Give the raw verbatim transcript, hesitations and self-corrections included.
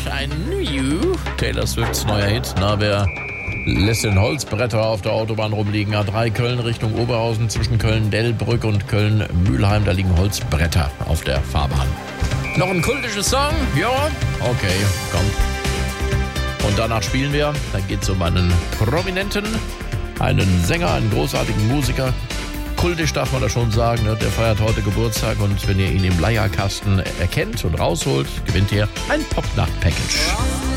I Knew You. Taylor Swifts neuer Hit. Na, wer lässt den Holzbretter auf der Autobahn rumliegen? A drei Köln Richtung Oberhausen zwischen Köln-Dellbrück und Köln-Mülheim. Da liegen Holzbretter auf der Fahrbahn. Noch ein kultisches Song? Ja, okay, komm. Und danach spielen wir. Dann geht's um einen Prominenten, einen Sänger, einen großartigen Musiker. Kultisch darf man da schon sagen, ne? Der feiert heute Geburtstag und wenn ihr ihn im Leierkasten erkennt und rausholt, gewinnt ihr ein Popnacht-Package.